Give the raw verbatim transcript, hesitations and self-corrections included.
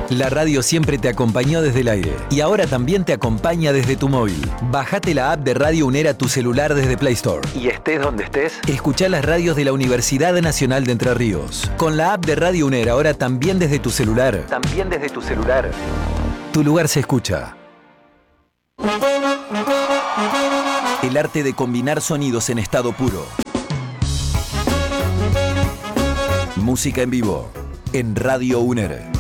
La radio siempre te acompañó desde el aire y ahora también te acompaña desde tu móvil. Bajate la app de Radio UNER a tu celular desde Play Store. Y estés donde estés, escuchá las radios de la Universidad Nacional de Entre Ríos. Con la app de Radio UNER ahora también desde tu celular. También desde tu celular. Tu lugar se escucha. El arte de combinar sonidos en estado puro. Música en vivo en Radio UNER.